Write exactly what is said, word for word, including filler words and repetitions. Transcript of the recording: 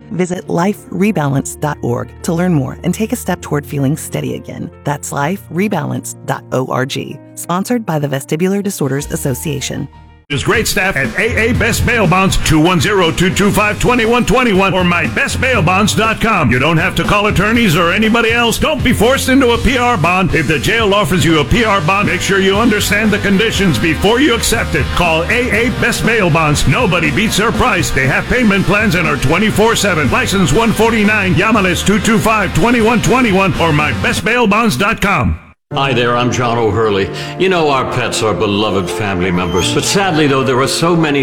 Visit life rebalance dot org to learn more and take a step toward feeling steady again. That's life rebalance dot org. Sponsored by the Vestibular Disorders Association. There's great staff at A A Best Bail Bonds, two one zero, two two five, two one two one or my best bail bonds dot com. You don't have to call attorneys or anybody else. Don't be forced into a P R bond. If the jail offers you a P R bond, make sure you understand the conditions before you accept it. Call A A Best Bail Bonds. Nobody beats their price. They have payment plans and are twenty-four seven. License one forty-nine, Yamalis two two five, two one two one or my best bail bonds dot com. Hi there, I'm John O'Hurley. You know our pets are beloved family members, but sadly though there are so many